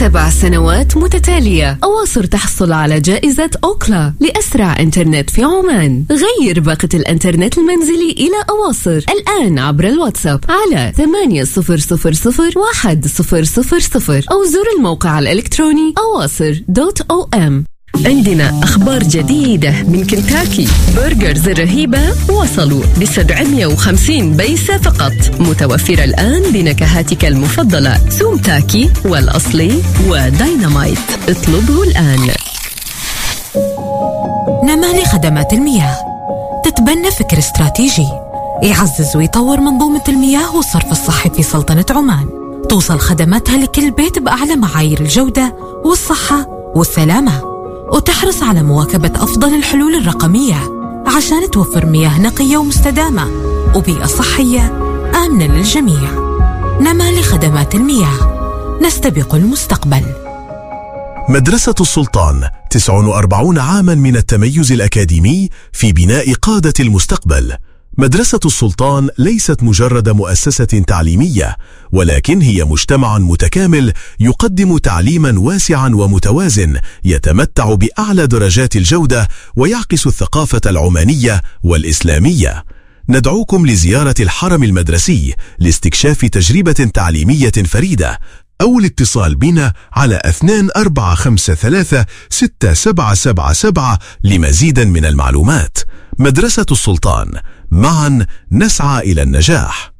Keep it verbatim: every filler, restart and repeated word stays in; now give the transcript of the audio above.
لسبع سنوات متتالية. أواصر تحصل على جائزة أوكلا لأسرع إنترنت في عمان. غير باقة الإنترنت المنزلي إلى أواصر الآن عبر الواتساب على ثمانية صفر صفر صفر واحد صفر صفر صفر أو زور الموقع الإلكتروني أواصر دوت أو أم. عندنا أخبار جديدة من كنتاكي. برجرز الرهيبة وصلوا ب سبعمائة وخمسين بيسة فقط، متوفرة الآن بنكهاتك المفضلة سوم تاكي والأصلي وداينامايت. اطلبه الآن. نمالي خدمات المياه تتبنى فكر استراتيجي يعزز ويطور منظومة المياه والصرف الصحي في سلطنة عمان. توصل خدماتها لكل بيت بأعلى معايير الجودة والصحة والسلامة، وتحرص على مواكبة أفضل الحلول الرقمية عشان توفر مياه نقية ومستدامة وبيئة صحية آمنة للجميع. نمالي خدمات المياه، نستبق المستقبل. مدرسة السلطان تسعة وأربعين عاما من التميز الأكاديمي في بناء قادة المستقبل. مدرسة السلطان ليست مجرد مؤسسة تعليمية، ولكن هي مجتمع متكامل يقدم تعليما واسعا ومتوازن يتمتع بأعلى درجات الجودة ويعكس الثقافة العمانية والإسلامية. ندعوكم لزيارة الحرم المدرسي لاستكشاف تجربة تعليمية فريدة، أو الاتصال بنا على اثنين أربعة خمسة ثلاثة ستة سبعة سبعة سبعة لمزيد من المعلومات. مدرسة السلطان، معا نسعى إلى النجاح.